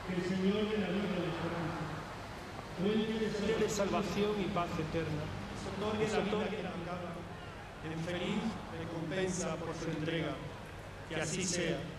que el Señor de la vida y la esperanza, fuente de salvación y paz eterna, otorgue la vida que la acaba en feliz recompensa por su entrega. Que así sea.